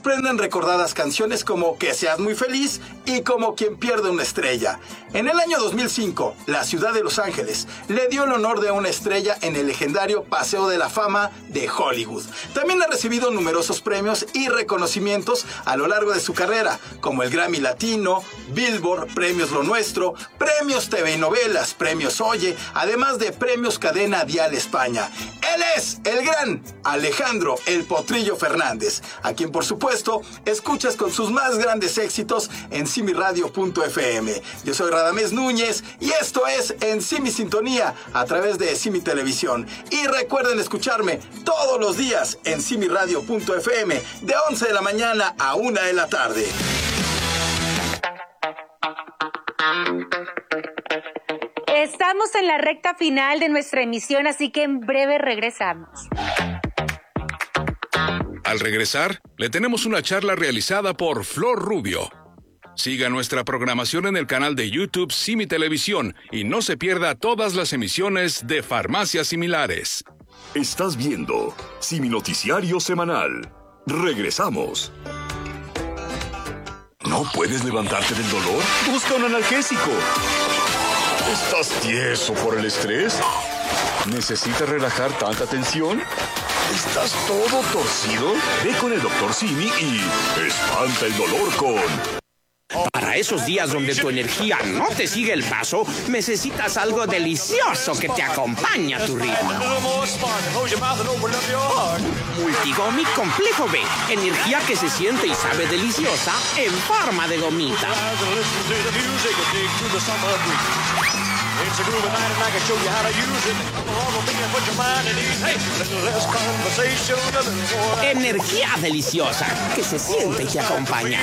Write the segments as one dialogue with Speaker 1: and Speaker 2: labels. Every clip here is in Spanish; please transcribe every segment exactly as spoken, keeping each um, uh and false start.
Speaker 1: desprenden recordadas canciones como Que seas muy feliz y como Quien pierde una estrella. En el año dos mil cinco, la ciudad de Los Ángeles le dio el honor de una estrella en el legendario Paseo de la Fama de Hollywood. También ha recibido numerosos premios y reconocimientos a lo largo de su carrera, como el Grammy Latino, Billboard, Premios Lo Nuestro, Premios T V y Novelas, Premios Oye, además de Premios Cadena Dial España. Él es el gran Alejandro El Potrillo Fernández, a quien por supuesto escuchas con sus más grandes éxitos en simiradio punto f m. Yo soy Radamés Núñez y esto es En Simi Sintonía a través de Simi Televisión. Y recuerden escucharme todos los días en simiradio punto f m de once de la mañana a una de la tarde.
Speaker 2: Estamos en la recta final de nuestra emisión, así que en breve regresamos.
Speaker 3: Al regresar, le tenemos una charla realizada por Flor Rubio. Siga nuestra programación en el canal de YouTube Simi Televisión y no se pierda todas las emisiones de Farmacias Similares.
Speaker 4: Estás viendo Simi Noticiario Semanal. Regresamos. ¿No puedes levantarte del dolor? Busca un analgésico. ¿Estás tieso por el estrés? ¿Necesitas relajar tanta tensión? ¿Estás todo torcido? Ve con el doctor Simi y espanta el dolor con...
Speaker 5: Para esos días donde tu energía no te sigue el paso, necesitas algo delicioso que te acompañe a tu ritmo. Multigomi Complejo B. Energía que se siente y sabe deliciosa en forma de gomita. Energía deliciosa que se siente y te acompaña.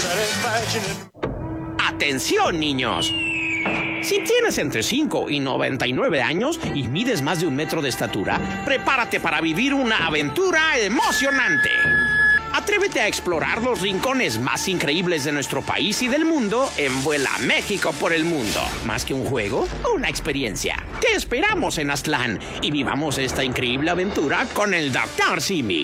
Speaker 5: ¡Atención, niños! Si tienes entre cinco y noventa y nueve años y mides más de un metro de estatura, prepárate para vivir una aventura emocionante. Atrévete a explorar los rincones más increíbles de nuestro país y del mundo en Vuela México por el Mundo. Más que un juego, una experiencia. Te esperamos en Aztlán y vivamos esta increíble aventura con el doctor Simi.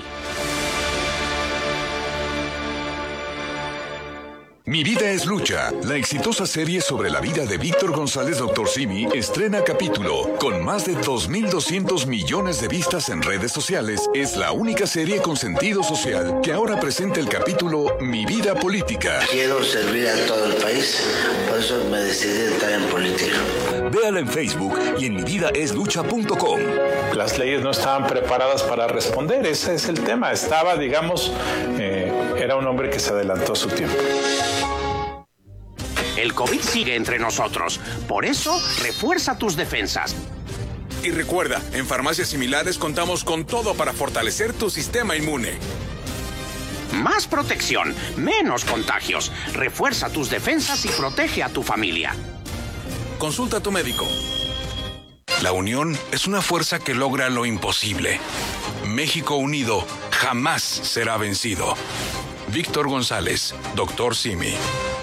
Speaker 4: Mi vida es lucha. La exitosa serie sobre la vida de Víctor González doctor Simi estrena capítulo. Con más de dos mil doscientos millones de vistas en redes sociales, es la única serie con sentido social que ahora presenta el capítulo Mi vida política.
Speaker 6: Quiero servir a todo el país, por eso me decidí entrar en política.
Speaker 4: Véala en Facebook y en mi vida es lucha punto com.
Speaker 7: Las leyes no estaban preparadas para responder, ese es el tema. Estaba, digamos, eh, era un hombre que se adelantó a su tiempo.
Speaker 5: El COVID sigue entre nosotros. Por eso, refuerza tus defensas.
Speaker 3: Y recuerda, en Farmacias Similares contamos con todo para fortalecer tu sistema inmune.
Speaker 5: Más protección, menos contagios. Refuerza tus defensas y protege a tu familia.
Speaker 3: Consulta a tu médico. La unión es una fuerza que logra lo imposible. México unido jamás será vencido. Víctor González, doctor Simi.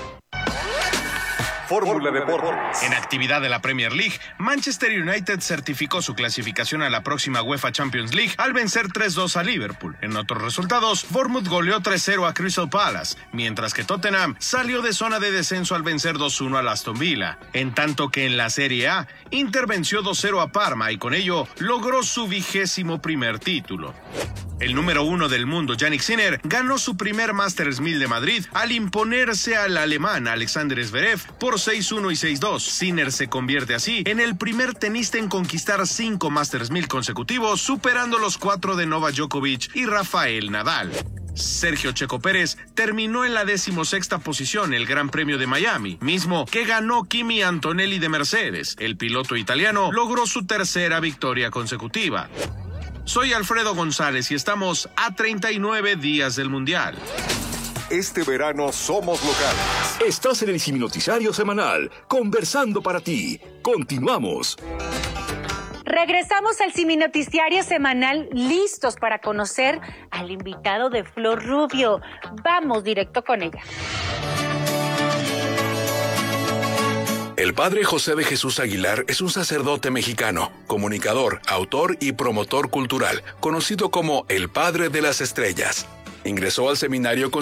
Speaker 8: Fórmula Deportes.
Speaker 9: En actividad de la Premier League, Manchester United certificó su clasificación a la próxima UEFA Champions League al vencer tres dos a Liverpool. En otros resultados, Bournemouth goleó tres cero a Crystal Palace, mientras que Tottenham salió de zona de descenso al vencer dos uno al Aston Villa. En tanto que en la Serie A, Inter venció dos cero a Parma y con ello logró su vigésimo primer título. El número uno del mundo, Jannik Sinner, ganó su primer Masters mil de Madrid al imponerse al alemán Alexander Zverev por seis uno y seis dos. Sinner se convierte así en el primer tenista en conquistar cinco Masters mil consecutivos, superando los cuatro de Novak Djokovic y Rafael Nadal. Sergio Checo Pérez terminó en la decimosexta posición el Gran Premio de Miami, mismo que ganó Kimi Antonelli de Mercedes. El piloto italiano logró su tercera victoria consecutiva. Soy Alfredo González y estamos a treinta y nueve días del Mundial.
Speaker 8: Este verano somos locales.
Speaker 4: Estás en el Simi Noticiario Semanal, conversando para ti. Continuamos.
Speaker 2: Regresamos al Simi Noticiario Semanal, listos para conocer al invitado de Flor Rubio. Vamos directo con ella.
Speaker 3: El padre José de Jesús Aguilar es un sacerdote mexicano, comunicador, autor y promotor cultural, conocido como el Padre de las Estrellas. Ingresó al seminario con